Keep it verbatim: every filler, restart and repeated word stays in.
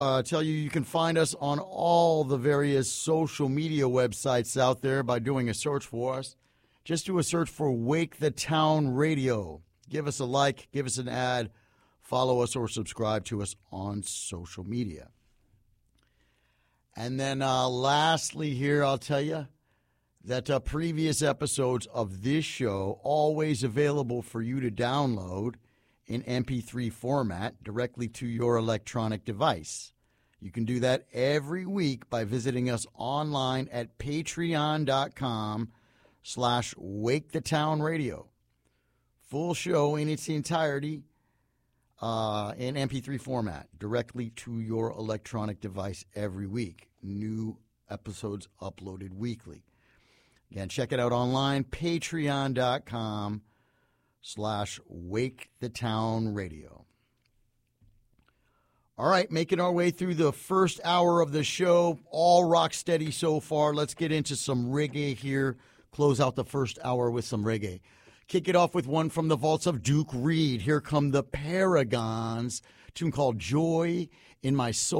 Uh, tell you you can find us on all the various social media websites out there by doing a search for us. Just do a search for Wake the Town Radio. Give us a like, give us an ad, follow us or subscribe to us on social media. And then uh, lastly here, I'll tell you that uh, previous episodes of this show always available for you to download in M P three format directly to your electronic device. You can do that every week by visiting us online at patreon.com slash Wake the Town Radio. Full show in its entirety uh, in M P three format directly to your electronic device every week. New episodes uploaded weekly. Again, check it out online, patreon.com slash Wake the Town Radio. All right, making our way through the first hour of the show, all rock steady so far. Let's get into some reggae here. Close out the first hour with some reggae. Kick it off with one from the vaults of Duke Reed. Here come the Paragons, a tune called Joy in My Soul.